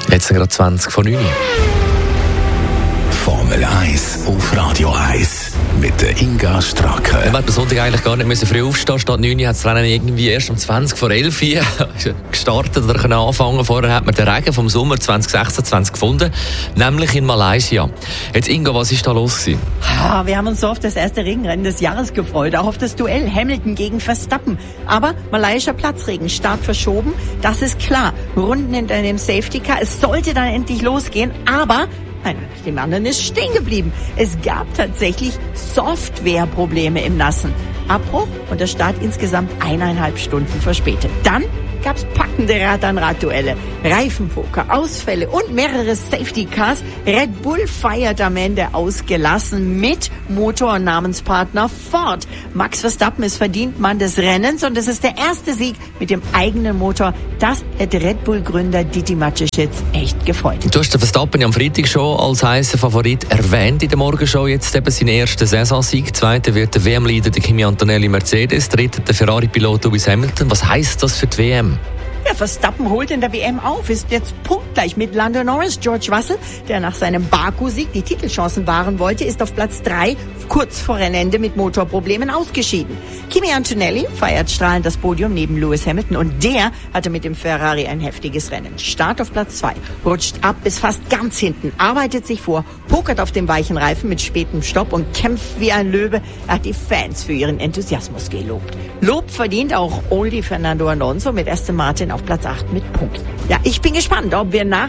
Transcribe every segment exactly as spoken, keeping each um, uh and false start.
Jetzt sind gerade zwanzig vor neun. Formel eins auf Radio eins mit der Inga Stracke. Man hätte am Sonntag eigentlich gar nicht früh aufstehen. Statt neun hat das Rennen irgendwie erst um zwanzig vor elf gestartet oder können anfangen. Vorher hat man den Regen vom Sommer zwanzig sechsundzwanzig gefunden, nämlich in Malaysia. Jetzt Inga, was ist da los gewesen? Ah, wir haben uns so auf das erste Regenrennen des Jahres gefreut, auch auf das Duell Hamilton gegen Verstappen. Aber malayischer Platzregen, Start verschoben, das ist klar. Runden hinter dem Safety Car, es sollte dann endlich losgehen, aber einer nach dem anderen ist stehen geblieben. Es gab tatsächlich Softwareprobleme im Nassen. Abbruch und der Start insgesamt eineinhalb Stunden verspätet. Dann gab es packende Rad-an-Rad-Duelle, Reifenpoker, Ausfälle und mehrere Safety-Cars. Red Bull feiert am Ende ausgelassen mit Motor- und Namenspartner Ford. Max Verstappen ist verdient Mann des Rennens und es ist der erste Sieg mit dem eigenen Motor. Das hat Red Bull-Gründer Didi Mateschitz echt gefreut. Du hast den Verstappen ja am Freitag schon als heißer Favorit erwähnt in der Morgenshow. Jetzt eben seinen ersten Saisonsieg. Zweiter wird der W M-Leader Kimi Antonelli Mercedes. Dritter der Ferrari-Pilot Lewis Hamilton. Was heisst das für die W M? Ja, Verstappen holt in der W M auf, ist jetzt punktgleich mit Lando Norris. George Russell, der nach seinem Baku-Sieg die Titelchancen wahren wollte, ist auf Platz drei kurz vor Rennende mit Motorproblemen ausgeschieden. Kimi Antonelli feiert strahlend das Podium neben Lewis Hamilton und der hatte mit dem Ferrari ein heftiges Rennen. Start auf Platz zwei, rutscht ab bis fast ganz hinten, arbeitet sich vor, pokert auf dem weichen Reifen mit spätem Stopp und kämpft wie ein Löwe. Er hat die Fans für ihren Enthusiasmus gelobt. Lob verdient auch Oldie Fernando Alonso mit Aston Martin auf Platz acht mit Punkten. Ja, ich bin gespannt, ob wir nach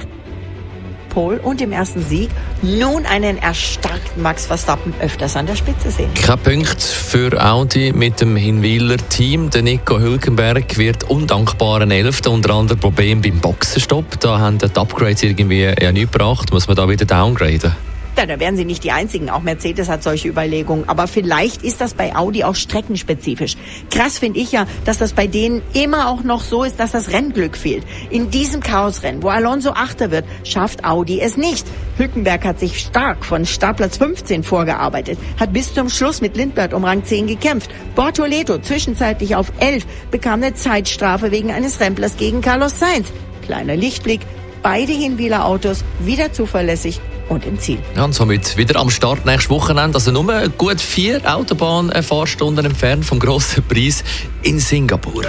Pole und dem ersten Sieg nun einen erstarkten Max Verstappen öfters an der Spitze sehen. Kein Punkt für Audi mit dem Hinwiler Team. Der Nico Hülkenberg wird undankbaren Elfter, unter anderem Problem beim Boxenstopp. Da haben die Upgrades irgendwie ja nichts gebracht. Muss man da wieder downgraden? Ja, da wären sie nicht die Einzigen, auch Mercedes hat solche Überlegungen. Aber vielleicht ist das bei Audi auch streckenspezifisch. Krass finde ich ja, dass das bei denen immer auch noch so ist, dass das Rennglück fehlt. In diesem Chaosrennen, wo Alonso Achter wird, schafft Audi es nicht. Hülkenberg hat sich stark von Startplatz fünfzehn vorgearbeitet, hat bis zum Schluss mit Lindbergh um Rang zehn gekämpft. Bortoleto zwischenzeitlich auf elf bekam eine Zeitstrafe wegen eines Remplers gegen Carlos Sainz. Kleiner Lichtblick, beide Hinwieler-Autos wieder zuverlässig und im Ziel. Ja, und somit wieder am Start nächstes Wochenende. Also nur gut vier Autobahnfahrstunden entfernt vom grossen Preis in Singapur.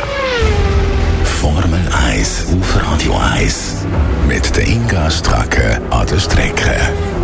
Formel eins auf Radio eins mit der Inga Stracke an der Strecke.